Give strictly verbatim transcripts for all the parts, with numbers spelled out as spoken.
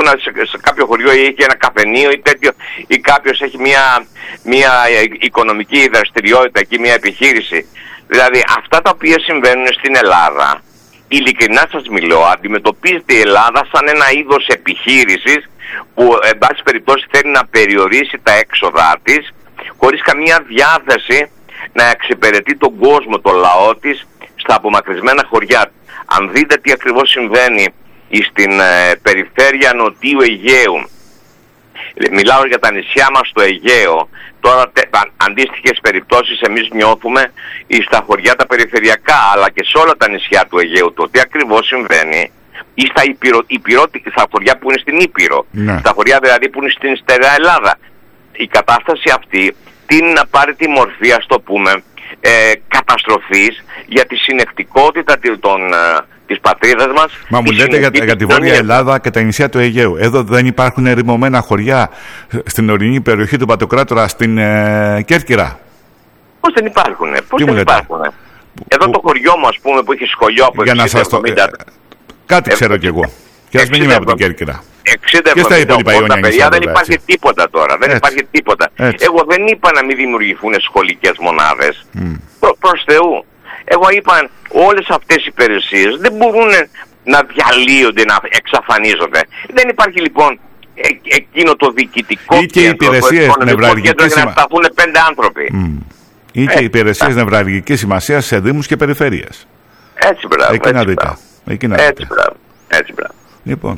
να, σε, σε κάποιο χωριό έχει ένα καφενείο ή τέτοιο, ή κάποιος έχει μια, μια οικονομική δραστηριότητα εκεί, μια επιχείρηση. Δηλαδή αυτά τα οποία συμβαίνουν στην Ελλάδα, ειλικρινά σας μιλώ, αντιμετωπίζεται η Ελλάδα σαν ένα είδος επιχείρησης που εν πάση περιπτώσει θέλει να περιορίσει τα έξοδά της χωρίς καμία διάθεση να εξυπηρετεί τον κόσμο, τον λαό της στα απομακρυσμένα χωριά. Αν δείτε τι ακριβώς συμβαίνει στην ε, περιφέρεια Νοτίου Αιγαίου, μιλάω για τα νησιά μας στο Αιγαίο, τώρα τε, α, αντίστοιχες περιπτώσεις εμείς νιώθουμε στα χωριά τα περιφερειακά, αλλά και σε όλα τα νησιά του Αιγαίου, το τι ακριβώς συμβαίνει ή στα, υπηρο, υπηρο, στα χωριά που είναι στην Ήπειρο, ναι. Στα χωριά δηλαδή που είναι στην στερεά Ελλάδα. Η κατάσταση αυτή τείνει να πάρει τη μορφή, ας το πούμε, ε, καταστροφής για τη συνεκτικότητα των, ε, της πατρίδας μας. Μα μου λέτε για, για τη Βόρεια Ελλάδα και τα νησιά του Αιγαίου. Εδώ δεν υπάρχουν ερημωμένα χωριά στην ορεινή περιοχή του Παντοκράτορα, στην ε, Κέρκυρα? Πώς δεν υπάρχουνε, πώς δεν υπάρχουνε. Εδώ που, το χωριό μου, ας πούμε, που έχει σχολείο από εξήντα εβδομήντα... Ε, κάτι ξέρω ε, κι εγώ. Και ας μην είμαι από την Κέρκυρα. εξήντα εβδομήντα παιδιά δεν υπάρχει τίποτα τώρα. Δεν υπάρχει τίποτα. Έτσι. Εγώ δεν είπα να μην δημιουργηθούν σχολικές μονάδες. Mm. Προ, προς Θεού. Εγώ είπα όλες αυτές οι υπηρεσίες δεν μπορούν να διαλύονται, να εξαφανίζονται. Δεν υπάρχει λοιπόν ε, εκείνο το διοικητικό ή και κέντρο, υπηρεσίες το νευραλγικής για να σταθούν πέντε άνθρωποι. Mm. Ή και υπηρεσίες νευραλγικής σημασίας σε δήμους και περιφέρειες. Έτσι μπράβο. Εκεί να δείτε. Εκεί να δείτε. Έτσι μπράβο. Έτσι μπράβο. Λοιπόν.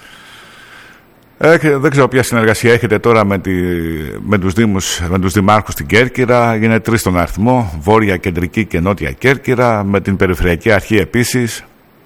Έχετε, δεν ξέρω ποια συνεργασία έχετε τώρα με, τη, με, τους δήμους, με τους δημάρχους στην Κέρκυρα. Είναι τρεις στον αριθμό, Βόρεια, Κεντρική και Νότια Κέρκυρα, με την Περιφερειακή Αρχή επίσης.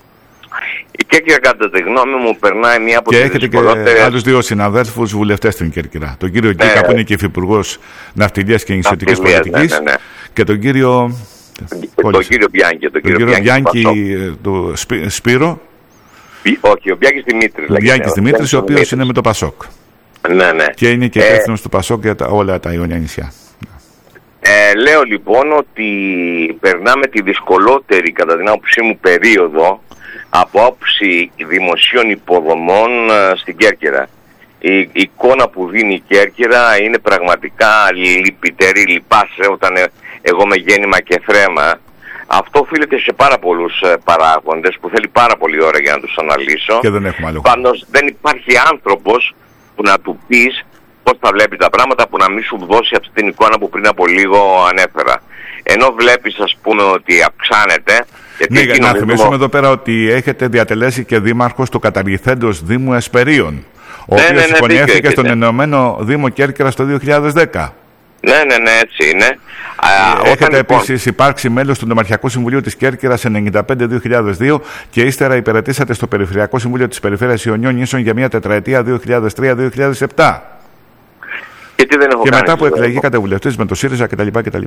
Η Κέρκυρα, κατά τη γνώμη μου, περνάει μία από και τις έχετε δυσκολότερες... και άλλους δύο συναδέλφους βουλευτές στην Κέρκυρα. Τον κύριο Γκίκα, ναι, που είναι και υφυπουργός Ναυτιλίας και Νησιωτικής Πολιτικής, ναι, ναι, ναι. Και τον κύριο... τον κύριο Μπιάνκι, τον κύριο Μπιάνκι, του Σπύρο. Όχι, ο Μπιάνκης Δημήτρης. Ο Μπιάνκης Δημήτρης, ο οποίος είναι με το Πασόκ. Ναι, ναι. Και είναι και υπεύθυνος ε, του Πασόκ για τα, όλα τα Ιόνια νησιά. Ε, λέω λοιπόν ότι περνάμε τη δυσκολότερη, κατά την άποψή μου, περίοδο από άποψη δημοσίων υποδομών στην Κέρκυρα. Η, η εικόνα που δίνει η Κέρκυρα είναι πραγματικά λυπητερή, λυπάσαι όταν εγώ με γέννημα και θρέμα. Αυτό οφείλεται σε πάρα πολλούς ε, παράγοντες που θέλει πάρα πολύ ώρα για να τους αναλύσω. Και δεν έχουμε άλλο. Πάντως δεν υπάρχει άνθρωπος που να του πεις πώς θα βλέπει τα πράγματα, που να μην σου δώσει αυτή την εικόνα που πριν από λίγο ανέφερα. Ενώ βλέπεις, ας πούμε, ότι αυξάνεται. Ναι, για να θυμίσουμε εδώ πέρα ότι έχετε διατελέσει και δήμαρχος του καταργηθέντος Δήμου Εσπερίων, ο ναι, οποίος ναι, ναι, συγχωνεύτηκε στον Ενωμένο Δήμο Κέρκυρας το δύο χιλιάδες δέκα. Ναι, ναι, ναι, έτσι είναι. Έχετε όταν, επίσης λοιπόν... υπάρξει μέλος του Νομαρχιακού Συμβουλίου της Κέρκυρας ενενήντα πέντε δύο χιλιάδες δύο και ύστερα υπηρετήσατε στο Περιφερειακό Συμβούλιο της Περιφέρειας Ιωνιών Νήσων για μια τετραετία δύο χιλιάδες τρία δύο χιλιάδες επτά. Και, τι δεν έχω και κάνει, μετά που εκλεγήκατε βουλευτής με το ΣΥΡΙΖΑ κτλ. κτλ.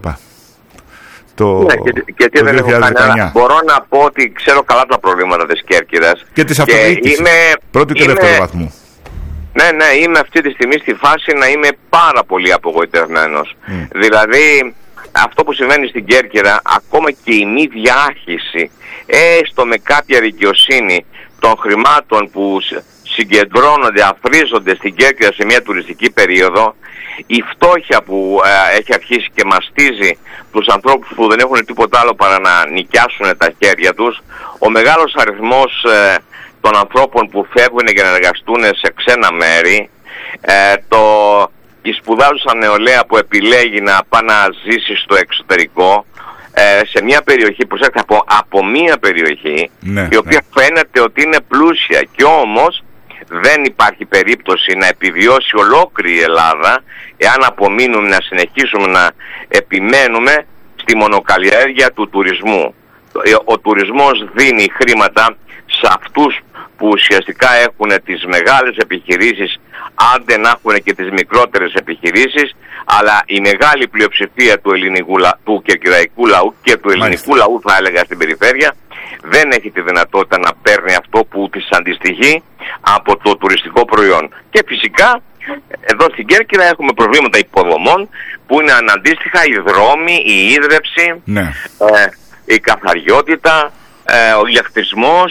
Το... Ναι, και, και τι δεν έχω κάνει. Μπορώ να πω ότι ξέρω καλά τα προβλήματα της Κέρκυρας. Και της αυτοδιοίκησης. Πρώτου και είμαι... δεύτερου βαθμού. Ναι, ναι, είμαι αυτή τη στιγμή στη φάση να είμαι πάρα πολύ απογοητευμένος. Mm. Δηλαδή, αυτό που συμβαίνει στην Κέρκυρα, ακόμα και η μη διάχυση, έστω με κάποια δικαιοσύνη των χρημάτων που συγκεντρώνονται, αφρίζονται στην Κέρκυρα σε μια τουριστική περίοδο, η φτώχεια που ε, έχει αρχίσει και μαστίζει τους ανθρώπους που δεν έχουν τίποτα άλλο παρά να νοικιάσουν τα χέρια τους, ο μεγάλος αριθμός ε, των ανθρώπων που φεύγουν για να εργαστούν σε ξένα μέρη, ε, το, η σπουδάζουσα νεολαία που επιλέγει να πάει να ζήσει στο εξωτερικό, ε, σε μια περιοχή, προσέξτε, από, από μια περιοχή, ναι, η οποία ναι. φαίνεται ότι είναι πλούσια, και όμως δεν υπάρχει περίπτωση να επιβιώσει ολόκληρη η Ελλάδα εάν απομείνουμε να συνεχίσουμε να επιμένουμε στη μονοκαλλιέργεια του τουρισμού. Ο τουρισμός δίνει χρήματα σε αυτούς που ουσιαστικά έχουν τις μεγάλες επιχειρήσεις, άντε να έχουν και τις μικρότερες επιχειρήσεις, αλλά η μεγάλη πλειοψηφία του, ελληνικού, του κερκυραϊκού λαού και του ελληνικού Μάλιστα. λαού, θα έλεγα, στην περιφέρεια, δεν έχει τη δυνατότητα να παίρνει αυτό που της αντιστοιχεί από το τουριστικό προϊόν. Και φυσικά εδώ στην Κέρκυρα έχουμε προβλήματα υποδομών που είναι αναντίστοιχα οι δρόμοι, η ίδρυψη, ναι. ε, η καθαριότητα, ε, ο ηλεκτρισμός,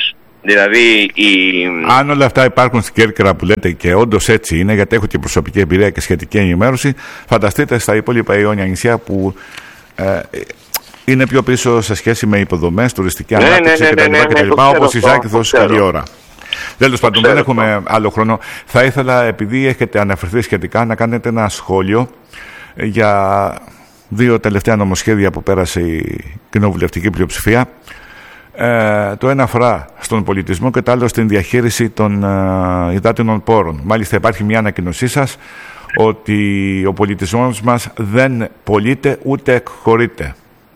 Δηλαδή, η... αν όλα αυτά υπάρχουν στην Κέρκυρα που λέτε και όντως έτσι είναι, γιατί έχω και προσωπική εμπειρία και σχετική ενημέρωση, φανταστείτε στα υπόλοιπα Ιόνια νησιά που ε, είναι πιο πίσω σε σχέση με υποδομές, τουριστική ναι, ανάπτυξη ναι, ναι, ναι, κτλ. ναι, ναι, Όπως η Ζάκυνθος, καλή ώρα. Τέλος πάντων, δεν έχουμε άλλο χρόνο. Θα ήθελα, επειδή έχετε αναφερθεί σχετικά, να κάνετε ένα σχόλιο για δύο τελευταία νομοσχέδια που πέρασε η κοινοβουλευτική πλειοψηφία. Ε, το ένα αφορά στον πολιτισμό και το άλλο στην διαχείριση των ε, υδάτινων πόρων. Μάλιστα υπάρχει μια ανακοίνωσή σας ότι ο πολιτισμός μας δεν πωλείται ούτε εκχωρείται.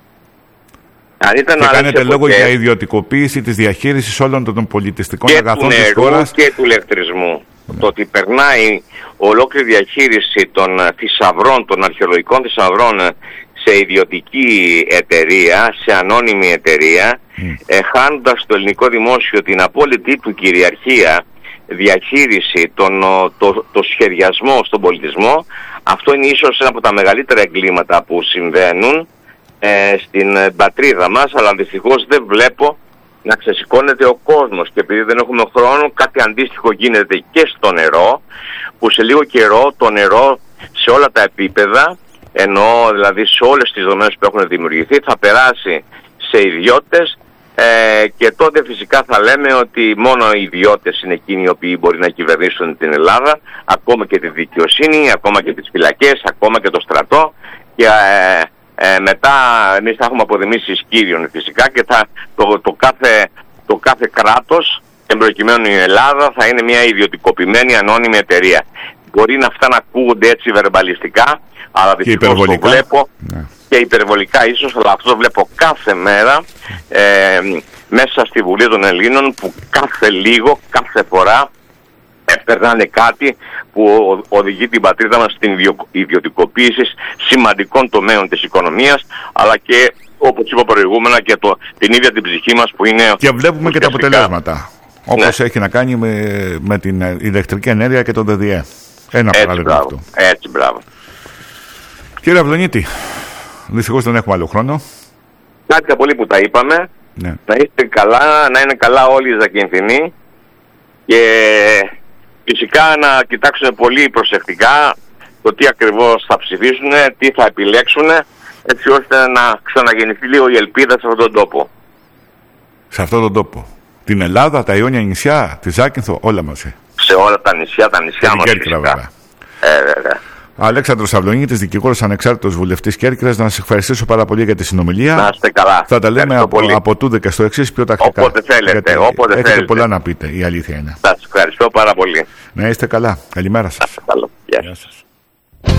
Και κάνετε λόγο για ιδιωτικοποίηση της διαχείρισης όλων των πολιτιστικών αγαθών της χώρας και του ηλεκτρισμού. Ναι. Το ότι περνάει ολόκληρη διαχείριση των θησαυρών, των αρχαιολογικών θησαυρών σε ιδιωτική εταιρεία, σε ανώνυμη εταιρεία, mm. ε, χάνοντας το ελληνικό δημόσιο την απόλυτη του κυριαρχία, διαχείριση, τον, το, το σχεδιασμό στον πολιτισμό, αυτό είναι ίσως ένα από τα μεγαλύτερα εγκλήματα που συμβαίνουν ε, στην πατρίδα μας, αλλά δυστυχώς δεν βλέπω να ξεσηκώνεται ο κόσμος, και επειδή δεν έχουμε χρόνο, κάτι αντίστοιχο γίνεται και στο νερό, που σε λίγο καιρό το νερό σε όλα τα επίπεδα, εννοώ δηλαδή σε όλες τις δομές που έχουν δημιουργηθεί, θα περάσει σε ιδιώτες, ε, και τότε φυσικά θα λέμε ότι μόνο οι ιδιώτες είναι εκείνοι οι οποίοι μπορεί να κυβερνήσουν την Ελλάδα, ακόμα και τη δικαιοσύνη, ακόμα και τις φυλακές, ακόμα και το στρατό, και ε, ε, μετά εμείς θα έχουμε αποδημήσει σκύριον φυσικά, και θα, το, το, κάθε, το κάθε κράτος, εμπροκειμένου η Ελλάδα, θα είναι μια ιδιωτικοποιημένη ανώνυμη εταιρεία. Μπορεί να αυτά να ακούγονται έτσι βερμπαλιστικά, αλλά δυστυχώς το βλέπω, ναι. και υπερβολικά ίσως, αλλά αυτό το βλέπω κάθε μέρα ε, μέσα στη Βουλή των Ελλήνων, που κάθε λίγο, κάθε φορά περνάνε κάτι που οδηγεί την πατρίδα μας στην ιδιωτικοποίηση σημαντικών τομέων της οικονομίας, αλλά και, όπως είπα προηγούμενα, και το, την ίδια την ψυχή μας που είναι... Και βλέπουμε ουσιαστικά και τα αποτελέσματα, όπως ναι. έχει να κάνει με, με την ηλεκτρική ενέργεια και το ΔΔΕ. Ένα έτσι, παράδειγμα μπράβο, αυτό. Έτσι, μπράβο. Κύριε Αυλονίτη, δυστυχώς δεν έχουμε άλλο χρόνο. Κάτι πολύ που τα είπαμε. Ναι. Να είστε καλά, να είναι καλά όλοι οι Ζακυνθινοί, και φυσικά να κοιτάξουν πολύ προσεκτικά το τι ακριβώς θα ψηφίσουν, τι θα επιλέξουν, έτσι ώστε να ξαναγεννηθεί λίγο η ελπίδα σε αυτόν τον τόπο. Σε αυτόν τον τόπο. Την Ελλάδα, τα Ιόνια νησιά, τη Ζάκυνθο, όλα μαζί. Σε όλα τα νησιά, τα νησιά μας φυσικά. Βέβαια. Ε, βέβαια. Αλέξανδρος Αυλονίτης, δικηγόρος ανεξάρτητος βουλευτής Κέρκυρας, να σας ευχαριστήσω πάρα πολύ για τη συνομιλία. Να είστε καλά. Θα τα λέμε από, από τούδε και στο εξής πιο τακτικά. Όποτε θέλετε. Όποτε έχετε θέλετε. πολλά να πείτε, η αλήθεια είναι. Σας ευχαριστώ πάρα πολύ. Να είστε καλά. Καλημέρα σας. Καλό. Γεια σας.